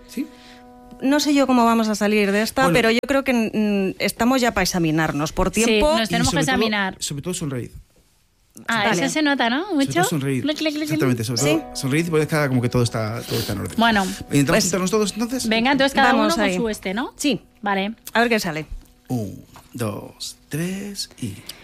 ¿Sí? No sé yo cómo vamos a salir de esta, pero yo creo que estamos ya para examinarnos. Por tiempo... Sí, nos tenemos que examinar. Sobre todo sonreír. Eso se nota, ¿no? Mucho. Sobre todo sonreír. Exactamente, sobre todo sonreír y poder cada como que todo está en orden. Bueno. ¿Intentamos sentarnos todos entonces? Venga, entonces cada uno con ahí. su ¿no? Sí. Vale. A ver qué sale. 1, 2, 3 y...